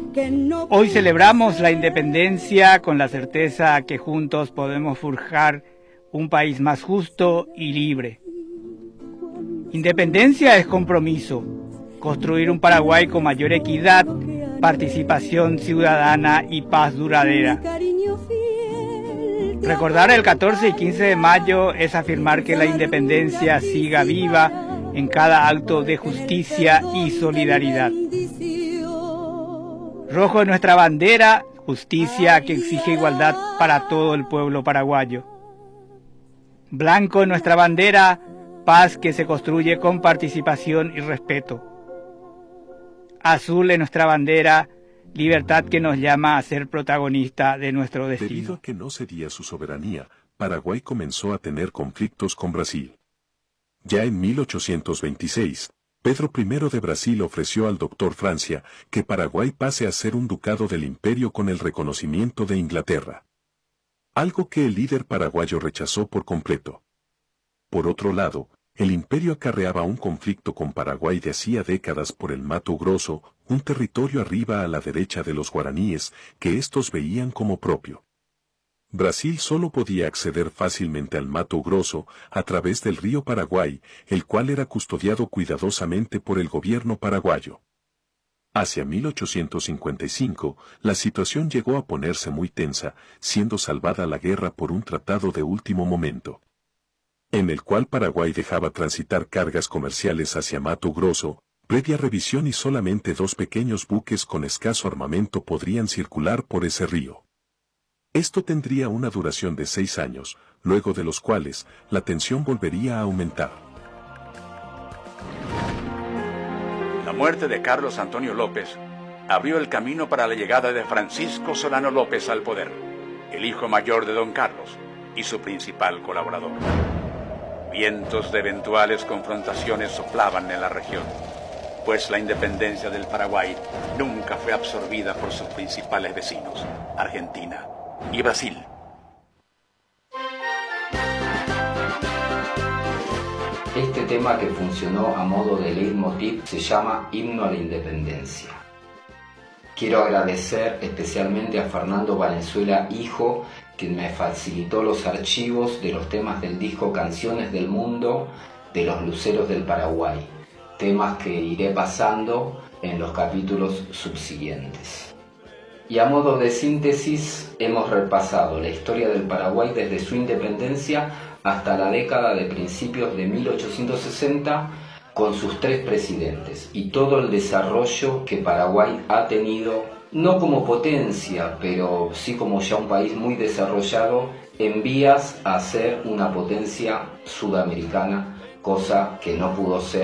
Hoy celebramos la independencia con la certeza que juntos podemos forjar un país más justo y libre. Independencia es compromiso, construir un Paraguay con mayor equidad, participación ciudadana y paz duradera. Recordar el 14 y 15 de mayo es afirmar que la independencia siga viva en cada acto de justicia y solidaridad. Rojo es nuestra bandera, justicia que exige igualdad para todo el pueblo paraguayo. Blanco es nuestra bandera, paz que se construye con participación y respeto. Azul es nuestra bandera, libertad que nos llama a ser protagonista de nuestro destino. Debido a que no cedía su soberanía, Paraguay comenzó a tener conflictos con Brasil. Ya en 1826, Pedro I de Brasil ofreció al doctor Francia que Paraguay pase a ser un ducado del imperio con el reconocimiento de Inglaterra. Algo que el líder paraguayo rechazó por completo. Por otro lado, el imperio acarreaba un conflicto con Paraguay de hacía décadas por el Mato Grosso, un territorio arriba a la derecha de los guaraníes que estos veían como propio. Brasil solo podía acceder fácilmente al Mato Grosso a través del río Paraguay, el cual era custodiado cuidadosamente por el gobierno paraguayo. Hacia 1855, la situación llegó a ponerse muy tensa, siendo salvada la guerra por un tratado de último momento, en el cual Paraguay dejaba transitar cargas comerciales hacia Mato Grosso, previa revisión y solamente 2 pequeños buques con escaso armamento podrían circular por ese río. Esto tendría una duración de 6 años, luego de los cuales la tensión volvería a aumentar. La muerte de Carlos Antonio López abrió el camino para la llegada de Francisco Solano López al poder, el hijo mayor de don Carlos y su principal colaborador. Vientos de eventuales confrontaciones soplaban en la región, pues la independencia del Paraguay nunca fue absorbida por sus principales vecinos, Argentina y Brasil. Este tema que funcionó a modo de leitmotiv se llama Himno a la Independencia. Quiero agradecer especialmente a Fernando Valenzuela, hijo, quien me facilitó los archivos de los temas del disco Canciones del Mundo de los Luceros del Paraguay, temas que iré pasando en los capítulos subsiguientes. Y a modo de síntesis, hemos repasado la historia del Paraguay desde su independencia hasta la década de principios de 1860, con sus 3 presidentes y todo el desarrollo que Paraguay ha tenido, no como potencia, pero sí como ya un país muy desarrollado, en vías a ser una potencia sudamericana, cosa que no pudo ser